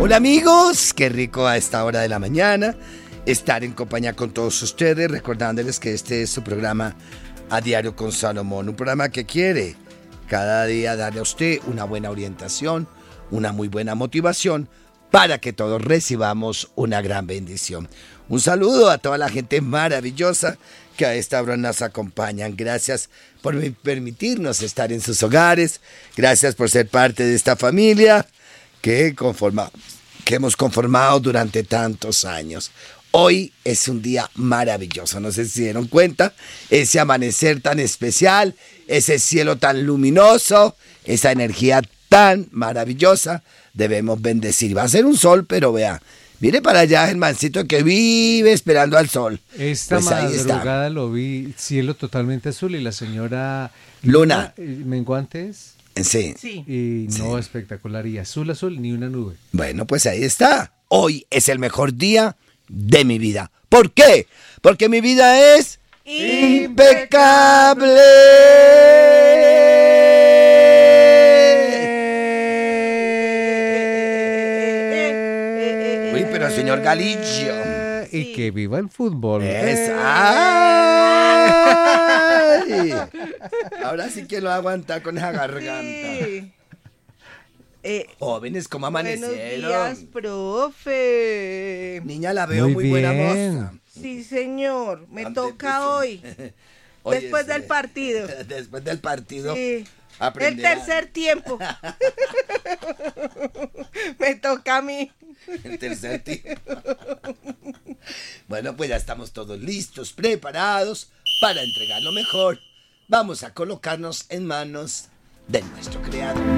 Hola amigos, qué rico a esta hora de la mañana estar en compañía con todos ustedes, recordándoles que este es su programa A Diario con Salomón, un programa que quiere cada día darle a usted una buena orientación, una muy buena motivación para que todos recibamos una gran bendición. Un saludo a toda la gente maravillosa que a esta hora nos acompañan. Gracias por permitirnos estar en sus hogares, gracias por ser parte de esta familia que hemos conformado durante tantos años. Hoy es un día maravilloso, no sé si se dieron cuenta, ese amanecer tan especial, ese cielo tan luminoso, esa energía tan maravillosa, debemos bendecir. Va a ser un sol, pero vea, mire para allá, Germancito, que vive esperando al sol. Esta Pues ahí está. madrugada lo vi, cielo totalmente azul y la señora Luna. Menguantes. Sí. Y no, Sí. espectacular, y azul, ni una nube. Bueno, pues ahí está. Hoy es el mejor día de mi vida. ¿Por qué? Porque mi vida es impecable. Uy, pero señor Galillo. Y que viva el fútbol. ¡Ay! Ahora sí que lo aguanta con esa garganta. Sí. Jóvenes, ¿cómo Buenos amanecieron? días, profe. Niña, la veo Muy muy buena bien. moza. Sí, señor, me Antes toca de- hoy. Oye, Después del partido. Después del partido. Sí. El aprenderá. tercer tiempo. Me toca a mí. El tercer tiempo. Bueno, pues ya estamos todos listos, preparados para entregar lo mejor. Vamos a colocarnos en manos de nuestro Creador.